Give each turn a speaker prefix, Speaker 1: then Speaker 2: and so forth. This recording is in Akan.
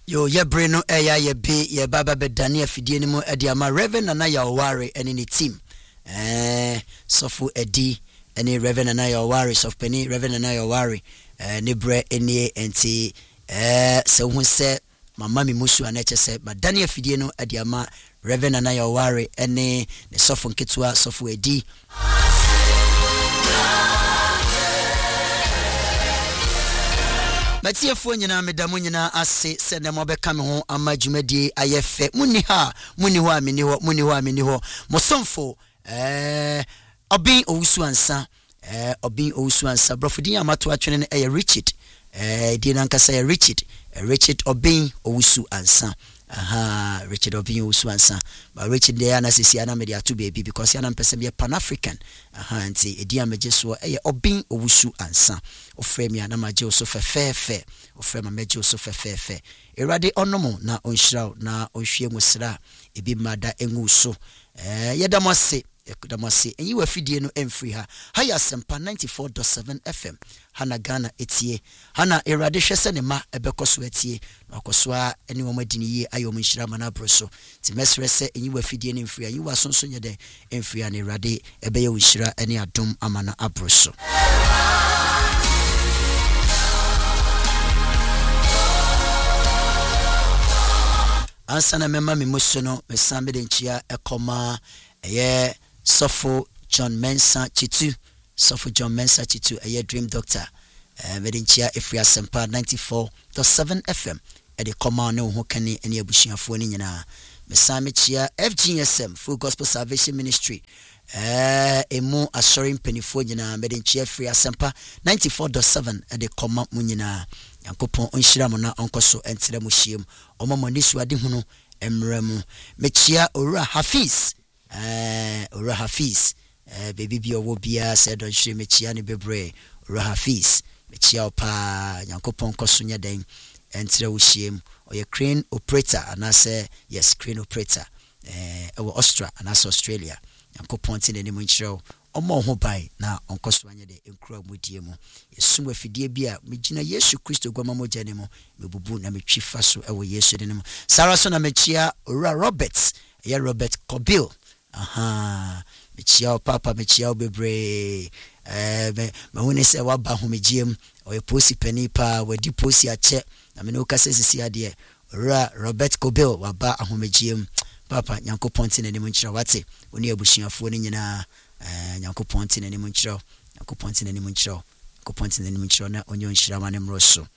Speaker 1: Yo yebre no eya ye be ye baba bedane afidie ni mu ade ama Reverend Nana Yaware ene ne team sofu edi ene Reverend Nana Yaware sofu pani Reverend Nana Yaware ne bre ene enti se hu se mama mi musu anache se badane afidie no ade ama Reverend Nana Yaware ene ne sofu nketua sofu edi Matiefo nyina medamu nyina ase se ne mobeka me ho ama dwumadi ayefe muni ho amini ho mosomfo obin owusu ansa brofodin amato atwene ne Richard din ankasa Richard obin owusu ansa Richard obin owusu ansa but Richard dey na sisi ana me dey ato baby because yana mpese be Pan African nti edi ameje so obin owusu ansa ofrem ya na maje so fefefe ofrem maje so fefefe erade onomo na onhyiraw na ohwie musra ebi mada engu so yedamase enyi wafidie no emfri ha ya sempa 94.7 FM hana Ghana etie hana erade hwese ne ma ebekoso etie na akoso a ene wo madini yi ayom nhyira mana broso ti mesrese enyi wafidie no emfri enyi wasonso nyede emfri na erade ebeye nhyira ene adom amana abroso ansana mema memusono mesambe de nchia ekoma Sofo John Mensa Chitu Dream Doctor Medinchia Efria Sempa 94.7 FM ede koma no ho kane ene abusuafo ni nyina mesame chia FGSM Full Gospel Salvation Ministry emu assuring penifo nyina Medinchia Efria Sempa 94.7 ede koma mu nyina yankopon onhyira mo na onkoso entire mo hiem omamo nisu ade hunu emremu mechia Ora Hafiz Ora Hafiz baby bi owo bia said don hwe mechia ne bebre Ora Hafiz mechia opa yankopon koso nya den entire wo hiem oye crane operator anase yes crane operator ewo Australia yankopon tin ne mo nkyerɛw omo ho bai na onkoso anya de enkura modie mu yesum afidie bia megina Yesu Kristo gwama mogya ne mu mebubu na metwi fa so ewo Yesu de ne mu sara so na mechia Ora Robert Kobil mechia papa mechia bebre me woni se waba homegiem oye posi panipa wadi posi ache na me no kase sisi ade Robert Kobil waba ahomegiem papa nyankopon tin ne mu nkyira wate oni abusuafo ni nyina nyankopon tin ne mu nkyira na onyo nhyira ma ne mroso